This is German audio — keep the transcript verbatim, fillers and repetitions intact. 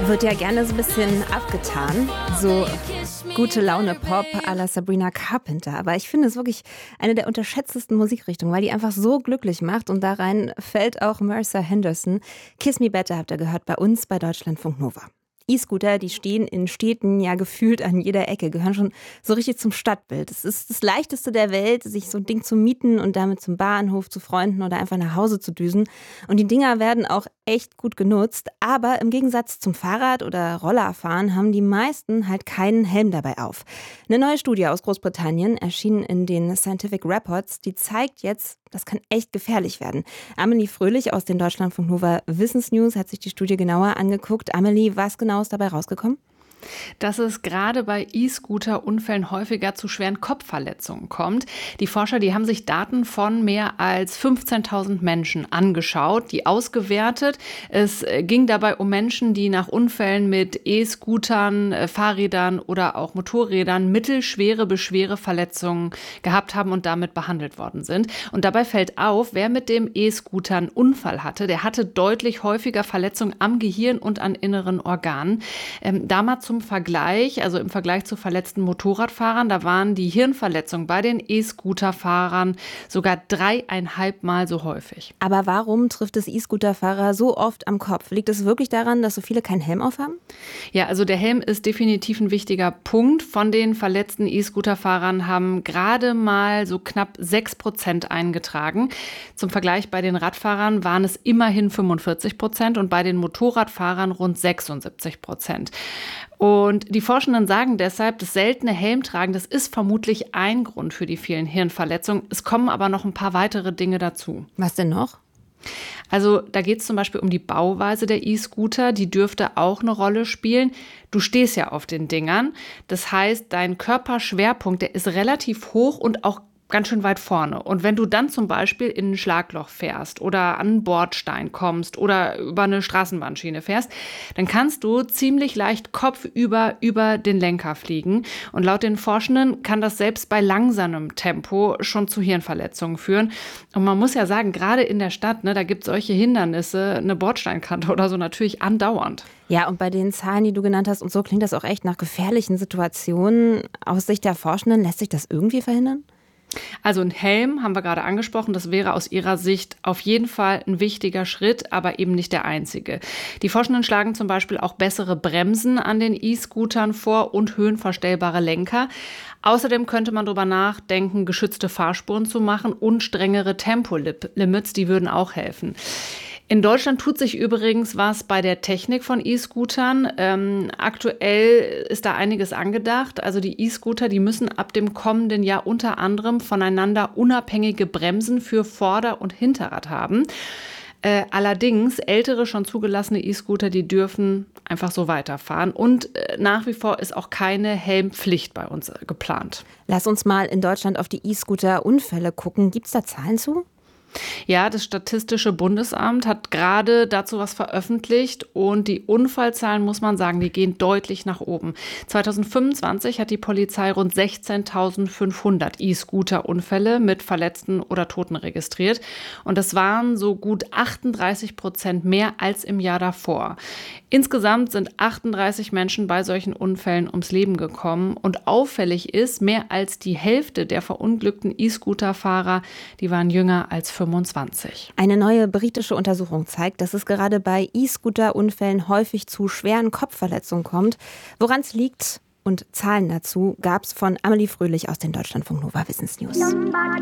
Wird ja gerne so ein bisschen abgetan, so gute Laune Pop à la Sabrina Carpenter. Aber ich finde es wirklich eine der unterschätztesten Musikrichtungen, weil die einfach so glücklich macht. Und da rein fällt auch Marissa Henderson. Kiss Me Better habt ihr gehört bei uns bei Deutschlandfunk Nova. E-Scooter, die stehen in Städten ja gefühlt an jeder Ecke, gehören schon so richtig zum Stadtbild. Es ist das Leichteste der Welt, sich so ein Ding zu mieten und damit zum Bahnhof, zu Freunden oder einfach nach Hause zu düsen. Und die Dinger werden auch echt gut genutzt. Aber im Gegensatz zum Fahrrad- oder Rollerfahren haben die meisten halt keinen Helm dabei auf. Eine neue Studie aus Großbritannien, erschienen in den Scientific Reports, die zeigt jetzt, das kann echt gefährlich werden. Amelie Fröhlich aus den Deutschlandfunk Nova Wissensnews hat sich die Studie genauer angeguckt. Amelie, was genau ist dabei rausgekommen? Dass es gerade bei E-Scooter-Unfällen häufiger zu schweren Kopfverletzungen kommt. Die Forscher, die haben sich Daten von mehr als fünfzehntausend Menschen angeschaut, die ausgewertet. Es ging dabei um Menschen, die nach Unfällen mit E-Scootern, äh, Fahrrädern oder auch Motorrädern mittelschwere bis schwere Verletzungen gehabt haben und damit behandelt worden sind. Und dabei fällt auf, wer mit dem E-Scooter einen Unfall hatte, der hatte deutlich häufiger Verletzungen am Gehirn und an inneren Organen. Ähm, damals zum Vergleich, also im Vergleich zu verletzten Motorradfahrern, da waren die Hirnverletzungen bei den E-Scooter-Fahrern sogar dreieinhalb Mal so häufig. Aber warum trifft es E-Scooter-Fahrer so oft am Kopf? Liegt es wirklich daran, dass so viele keinen Helm aufhaben? Ja, also der Helm ist definitiv ein wichtiger Punkt. Von den verletzten E-Scooter-Fahrern haben gerade mal so knapp sechs Prozent eingetragen. Zum Vergleich bei den Radfahrern waren es immerhin fünfundvierzig Prozent und bei den Motorradfahrern rund sechsundsiebzig Prozent. Und die Forschenden sagen deshalb, das seltene Helmtragen, das ist vermutlich ein Grund für die vielen Hirnverletzungen. Es kommen aber noch ein paar weitere Dinge dazu. Was denn noch? Also da geht es zum Beispiel um die Bauweise der E-Scooter, die dürfte auch eine Rolle spielen. Du stehst ja auf den Dingern, das heißt, dein Körperschwerpunkt, der ist relativ hoch und auch ganz schön weit vorne. Und wenn du dann zum Beispiel in ein Schlagloch fährst oder an einen Bordstein kommst oder über eine Straßenbahnschiene fährst, dann kannst du ziemlich leicht kopfüber über den Lenker fliegen. Und laut den Forschenden kann das selbst bei langsamem Tempo schon zu Hirnverletzungen führen. Und man muss ja sagen, gerade in der Stadt, ne, da gibt es solche Hindernisse, eine Bordsteinkante oder so, natürlich andauernd. Ja, und bei den Zahlen, die du genannt hast, und so klingt das auch echt nach gefährlichen Situationen. Aus Sicht der Forschenden, lässt sich das irgendwie verhindern? Also ein Helm haben wir gerade angesprochen, das wäre aus ihrer Sicht auf jeden Fall ein wichtiger Schritt, aber eben nicht der einzige. Die Forschenden schlagen zum Beispiel auch bessere Bremsen an den E-Scootern vor und höhenverstellbare Lenker. Außerdem könnte man darüber nachdenken, geschützte Fahrspuren zu machen und strengere Tempolimits, die würden auch helfen. In Deutschland tut sich übrigens was bei der Technik von E-Scootern. Ähm, aktuell ist da einiges angedacht. Also die E-Scooter, die müssen ab dem kommenden Jahr unter anderem voneinander unabhängige Bremsen für Vorder- und Hinterrad haben. Äh, allerdings, ältere, schon zugelassene E-Scooter, die dürfen einfach so weiterfahren. Und äh, nach wie vor ist auch keine Helmpflicht bei uns äh, geplant. Lass uns mal in Deutschland auf die E-Scooter-Unfälle gucken. Gibt es da Zahlen zu? Ja, das Statistische Bundesamt hat gerade dazu was veröffentlicht und die Unfallzahlen, muss man sagen, die gehen deutlich nach oben. zweitausendfünfundzwanzig hat die Polizei rund sechzehntausendfünfhundert E-Scooter-Unfälle mit Verletzten oder Toten registriert und das waren so gut achtunddreißig Prozent mehr als im Jahr davor. Insgesamt sind achtunddreißig Menschen bei solchen Unfällen ums Leben gekommen und auffällig ist, mehr als die Hälfte der verunglückten E-Scooter-Fahrer, die waren jünger als fünfundzwanzig. Eine neue britische Untersuchung zeigt, dass es gerade bei E-Scooter-Unfällen häufig zu schweren Kopfverletzungen kommt. Woran es liegt und Zahlen dazu gab es von Amelie Fröhlich aus den Deutschlandfunk Nova Wissensnews.